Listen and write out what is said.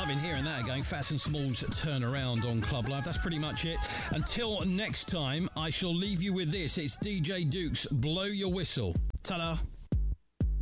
loving hearing that again. Fats and Smalls Turn Around on Club Live. That's pretty much it. Until next time, I shall leave you with this. It's DJ Dukes, Blow Your Whistle. Ta-da.